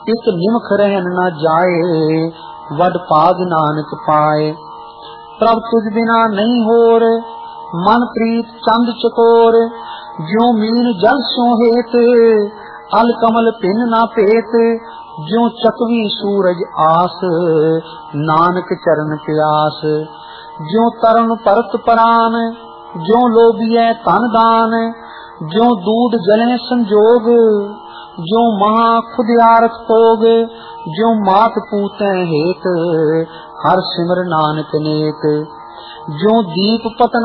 इक निमख रहन न जाए, वड पाग नानक पाए। प्रभ तुझ बिना नहीं होर, मन प्रीत चंद चकोर। ज्यों मीन जल स्यों हेत, अल कमल पिन ना पेत। ज्यों चकवी सूरज आस, नानक चरण प्यास। ज्यों तरन परत परान, ज्यों लोभिए तन दान। ज्यों दूध जले संजोग, ज्यों महा खुदियारत भोग। ज्यों मात पूते हेत, हर सिमर नानक नेक। ज्यों दीप पतन